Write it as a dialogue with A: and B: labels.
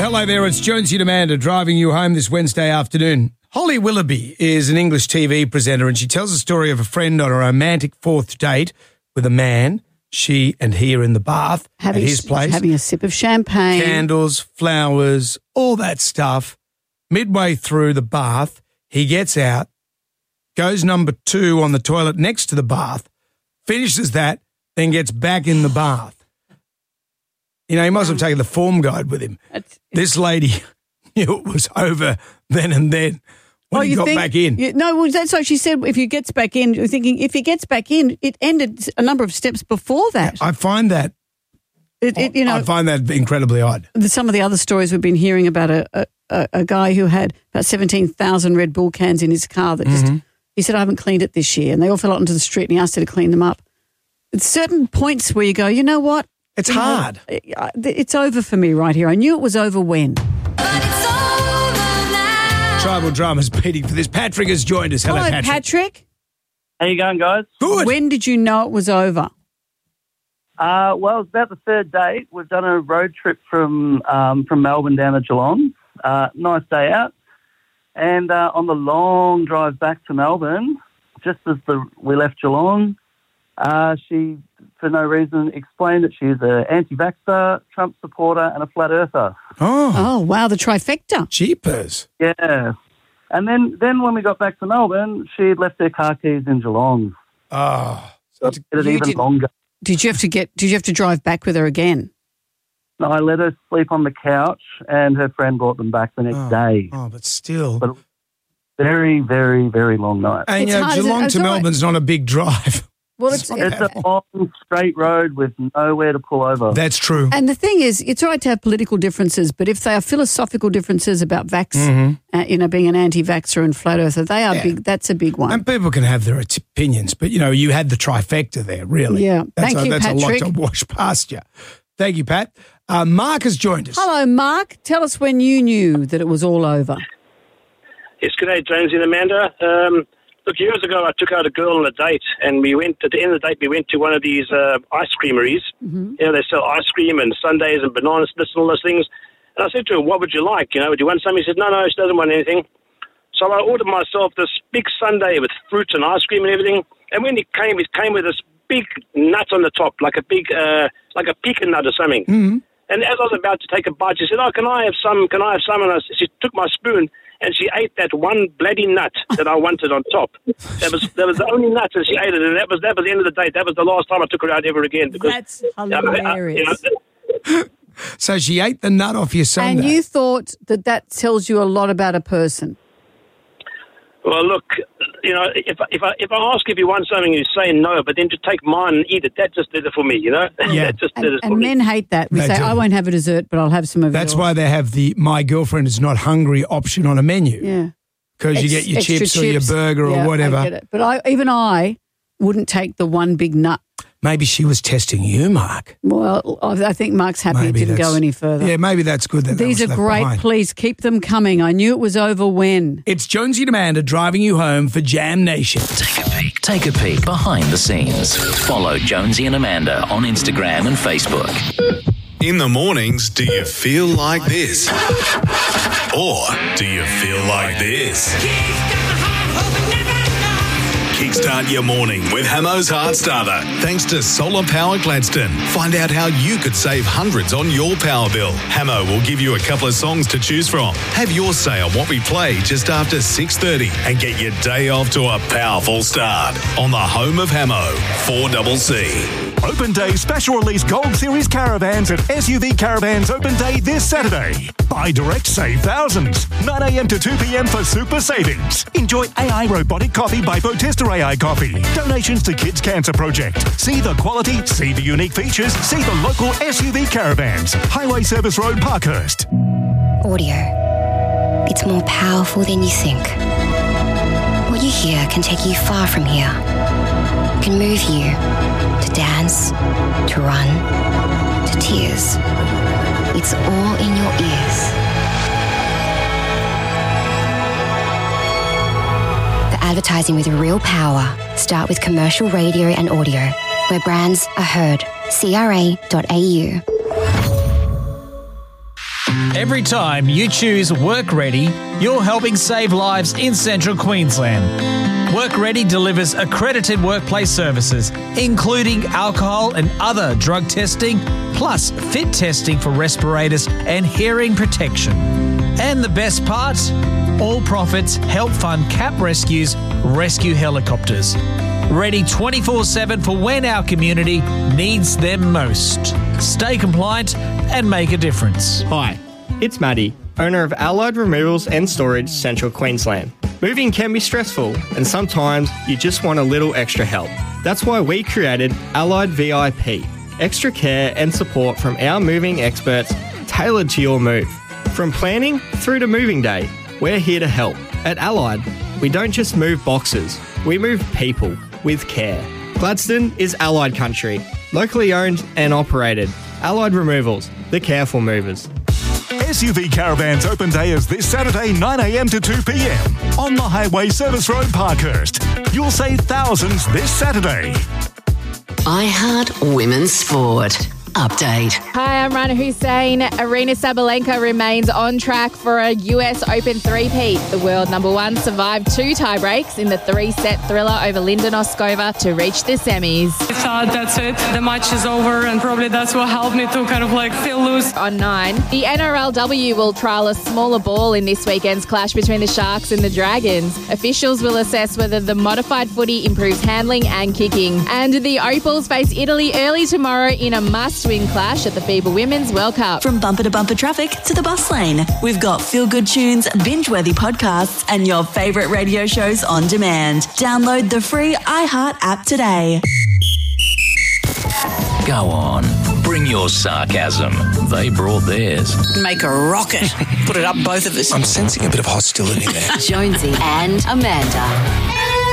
A: Hello there, it's Jonesy and Amanda driving you home this Wednesday afternoon. Holly Willoughby is an English TV presenter and she tells the story of a friend on a romantic fourth date with a man. She and he are in the bath at his place.
B: Having a sip of champagne.
A: Candles, flowers, all that stuff. Midway through the bath, he gets out, goes number 2 on the toilet next to the bath, finishes that, then gets back in the bath. You know, he must have taken the form guide with him. This lady knew it was over then and then when he got back in.
B: That's what she said. If he gets back in, you're thinking if he gets back in, it ended a number of steps before that.
A: I find that, I find that incredibly odd.
B: Some of the other stories we've been hearing about a guy who had about 17,000 Red Bull cans in his car that just, he said, I haven't cleaned it this year. And they all fell out into the street and he asked her to clean them up. At certain points where you go, you know what?
A: It's hard.
B: It's over for me right here. I knew it was over when.
A: Tribal Drama's beating for this. Patrick has joined us. Hello,
B: Patrick.
C: How you going, guys?
A: Good.
B: When did you know it was over?
C: Well, it's about the third date. We've done a road trip from Melbourne down to Geelong. Nice day out. And on the long drive back to Melbourne, just as we left Geelong, she, for no reason, explained that she's an anti-vaxxer, Trump supporter and a flat earther.
B: Oh, wow, the trifecta.
A: Jeepers.
C: Yeah. And then when we got back to Melbourne, she had left her car keys in Geelong.
A: Oh.
C: So it made it even longer.
B: Did you have to drive back with her again?
C: No, I let her sleep on the couch and her friend brought them back the next day.
A: Oh, but still.
C: But very, very, very long night.
A: And Geelong to Melbourne's not a big drive.
B: Well, it's
C: a long, straight road with nowhere to pull over.
A: That's true.
B: And the thing is, it's all right to have political differences, but if they are philosophical differences about being an anti-vaxxer and flat earther, they are big. That's a big one.
A: And people can have their opinions, but, you had the trifecta there, really.
B: Yeah. Thank you,
A: Patrick. That's a lot to wash past you. Thank you, Pat. Mark has joined us.
B: Hello, Mark. Tell us when you knew that it was all over.
D: Yes, good day, Jonesy and Amanda. Look, years ago, I took out a girl on a date, and we went, at the end of the date, we went to one of these ice creameries. Mm-hmm. They sell ice cream and sundaes and banana splits and all those things. And I said to her, what would you like? Would you want something? He said, no, she doesn't want anything. So I ordered myself this big sundae with fruit and ice cream and everything. And when it came with this big nut on the top, like a pecan nut or something. Mm-hmm. And as I was about to take a bite, she said, can I have some? And she took my spoon. And she ate that one bloody nut that I wanted on top. That was the only nut, and she ate it. And that was the end of the date. That was the last time I took her out ever again. Because,
B: that's hilarious.
A: So she ate the nut off your sundae.
B: And you thought that tells you a lot about a person.
D: Well, look, if I ask if you want something, you say no, but then to take mine and eat it, that just did it for me,
A: Yeah.
D: That just did it for me.
B: And men hate that. We say, I won't have a dessert, but I'll have some of
A: That's
B: yours.
A: why they have the my girlfriend is not hungry option on a menu.
B: Yeah.
A: Because you get your chips or your burger or whatever.
B: I get it. But I wouldn't take the one big nut.
A: Maybe she was testing you, Mark.
B: Well, I think Mark's happy it didn't go any further.
A: Yeah, maybe that's good.
B: These are great.
A: Behind.
B: Please keep them coming. I knew it was over when.
A: It's Jonesy and Amanda driving you home for Jam Nation.
E: Take a peek behind the scenes. Follow Jonesy and Amanda on Instagram and Facebook.
F: In the mornings, do you feel like this? Or do you feel like this? Kickstart your morning with Hamo's Heart Starter. Thanks to Solar Power Gladstone. Find out how you could save hundreds on your power bill. Hamo will give you a couple of songs to choose from. Have your say on what we play just after 6:30 and get your day off to a powerful start on the home of Hamo, 4CC.
G: Open Day special release Gold Series caravans at SUV Caravans Open Day this Saturday. Buy direct, save thousands. 9 a.m. to 2 p.m. for super savings. Enjoy AI robotic coffee by Potista AI Coffee. Donations to Kids Cancer Project. See the quality, see the unique features, see the local SUV Caravans. Highway Service Road, Parkhurst.
H: Audio. It's more powerful than you think. What you hear can take you far from here. Can move you to dance, to run, to tears. It's all in your ears. The advertising with real power. Start with commercial radio and audio, where brands are heard. CRA.au.
I: Every time you choose Work Ready, you're helping save lives in Central Queensland. Work Ready delivers accredited workplace services, including alcohol and other drug testing, plus fit testing for respirators and hearing protection. And the best part? All profits help fund CAP Rescue's rescue helicopters. Ready 24/7 for when our community needs them most. Stay compliant and make a difference.
J: Hi, it's Maddie, owner of Allied Removals and Storage, Central Queensland. Moving can be stressful, and sometimes you just want a little extra help. That's why we created Allied VIP, extra care and support from our moving experts tailored to your move. From planning through to moving day, we're here to help. At Allied, we don't just move boxes, we move people with care. Gladstone is Allied country, locally owned and operated. Allied Removals, the careful movers.
G: SUV Caravans Open Day is this Saturday 9am to 2pm on the Highway Service Road, Parkhurst. You'll save thousands this Saturday.
K: iHeart Women's Sport. Update.
L: Hi, I'm Rana Hussein. Arina Sabalenka remains on track for a US Open three-peat. The world number one survived 2 tie-breaks in the 3-set thriller over Linda Noskova to reach the semis.
M: I thought that's it. The match is over, and probably that's what helped me to kind of feel loose.
L: On 9, the NRLW will trial a smaller ball in this weekend's clash between the Sharks and the Dragons. Officials will assess whether the modified footy improves handling and kicking. And the Opals face Italy early tomorrow in a must-win clash at the FIBA Women's World Cup.
N: From bumper to bumper traffic to the bus lane, we've got feel-good tunes, binge-worthy podcasts, and your favourite radio shows on demand. Download the free iHeart app today.
E: Go on, bring your sarcasm. They brought theirs.
O: Make a rocket. Put it up both of us.
P: I'm sensing a bit of hostility there.
K: Jonesy and Amanda.